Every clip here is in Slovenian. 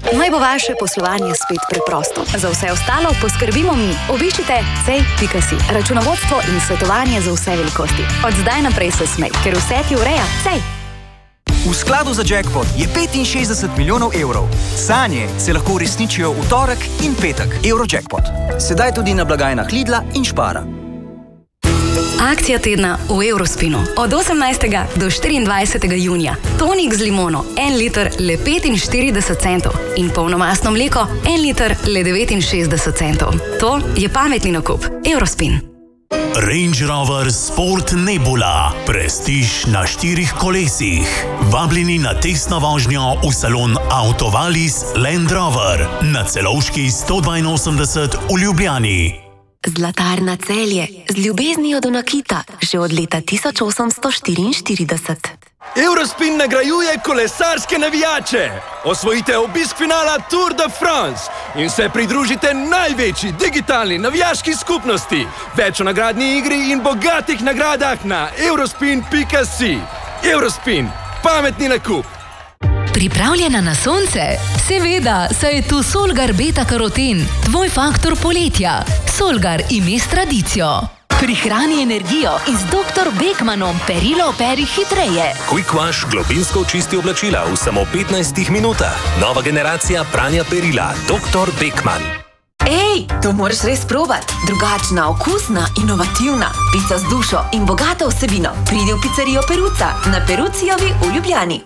Naj bo vaše poslovanje spet preprosto. Za vse ostalo poskrbimo mi. Obiščite cej.si. Računovodstvo in svetovanje za vse velikosti. Od zdaj naprej se smej, ker vse ti ureja Cej. V skladu za jackpot je 65 milijonov evrov. Sanje se lahko uresničijo v torek in petek. Eurojackpot. Sedaj tudi na blagajnah Lidla in Spara. Akcija tedna v Eurospinu. Od 18. do 24. junija. Tonik z limono, 1 liter le 45 centov. In polnomastno mleko, 1 liter le 69 centov. To je pametni nakup. Eurospin. Range Rover Sport Nebula. Prestiž na 4 kolesih. Vabljeni na testno vožnjo v salon Autovalis Land Rover na Celovški 182 v Ljubljani. Zlatarna Celje, z ljubeznijo do nakita, že od leta 1844. Eurospin nagrajuje kolesarske navijače. Osvojite obisk finala Tour de France in se pridružite največji digitalni navijaški skupnosti. Več o nagradni igri in bogatih nagradah na eurospin.si. Eurospin, pametni nakup. Pripravljena na sonce? Seveda, saj je tu Solgar beta-karoten, tvoj faktor poletja. Solgar ime s tradicijo. Prihrani energijo in z dr. Beckmanom perilo operi hitreje. Quick Wash globinsko očisti oblačila v samo 15 minutah. Nova generacija pranja perila. Dr. Beckman. Ej, to moraš res probat. Drugačna, okusna, inovativna. Pica z dušo in bogato vsebino. Pridi v pizzerijo Peruca na Perucijovi v Ljubljani.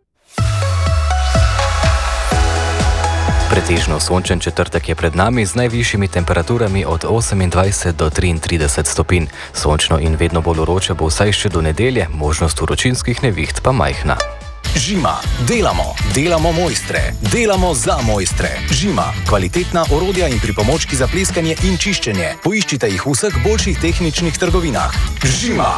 Pretežno sončen četrtek je pred nami z najvišjimi temperaturami od 28 do 33 stopinj. Sončno in vedno bolj vroče bo vsaj še do nedelje, možnost vročinskih neviht pa majhna. Žima. Delamo mojstre. Delamo za mojstre. Žima. Kvalitetna orodja in pripomočki za pleskanje in čiščenje. Poiščite jih v vseh boljših tehničnih trgovinah. Žima.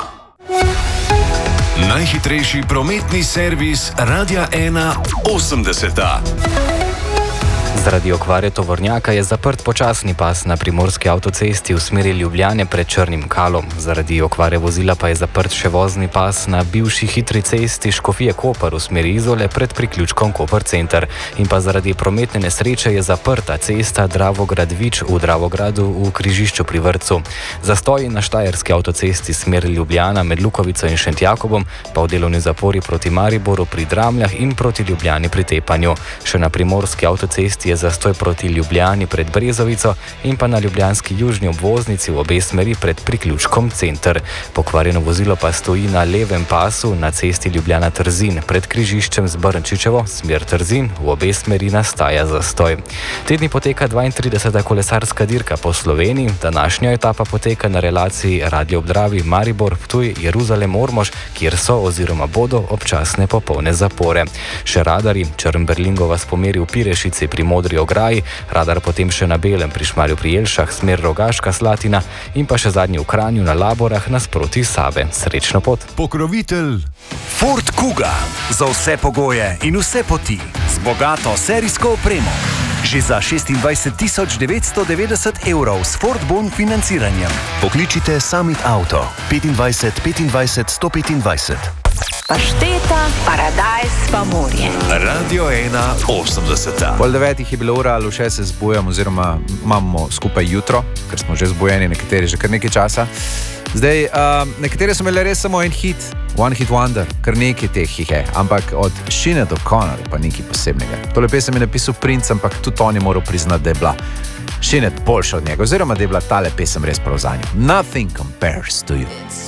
Najhitrejši prometni servis Radia 1 80. Zaradi okvare tovornjaka je zaprt počasni pas na primorski avtocesti v smeri Ljubljane pred Črnim Kalom. Zaradi okvare vozila pa je zaprt še vozni pas na bivši hitri cesti Škofije Koper v smeri Izole pred priključkom Koper Center. In pa zaradi prometne nesreče je zaprta cesta Dravograd-Vič v Dravogradu v križišču pri Vrtcu. Zastoji na štajerski avtocesti smer Ljubljana med Lukovico in Šentjakobom, pa v delovni zapori proti Mariboru pri Dramljah in proti Ljubljani pri Tepanju. Še na primorski avtocesti je zastoj proti Ljubljani pred Brezovico in pa na ljubljanski južni obvoznici v obe smeri pred priključkom Center. Pokvarjeno vozilo pa stoji na levem pasu na cesti Ljubljana-Trzin pred križiščem z Brnčičevo, smer Trzin, v obe smeri nastaja zastoj. Te dni poteka 32. kolesarska dirka po Sloveniji. Današnja etapa poteka na relaciji Radio Obdravi, Maribor, Ptuj, Jeruzalem, Ormož, kjer so oziroma bodo občasne popolne zapore. Še radarji, Črn-Berlingo vas pomeri v Pirešici pri Modri ograji, radar potem še na Belem pri Šmarju pri Jelšah, smer Rogaška Slatina in pa še zadnji v Kranju na Laborah nasproti Save. Srečno pot! Pokrovitelj Ford Kuga. Za vse pogoje in vse poti. Z bogato serijsko opremo. Že za 26.990 evrov s Ford Bon financiranjem. Pokličite Summit Auto 25 25 125. Pašteta, paradajz pa morje. Radio 1 80. Pol 9 je bila ura, ali še se zbujam, oziroma imamo skupaj jutro, ker smo že zbujeni, nekateri že kar nekaj časa. Zdaj, nekateri so imeli res samo en hit, One Hit Wonder, kar nekaj teh jih je, ampak od Sinead O'Connor pa nekaj posebnega. Tole pesem je napisal Prince, ampak tudi on je moral priznati, da je bila Sinead boljša od njega, oziroma da je bila tale pesem res prav za njo. Nothing compares to you.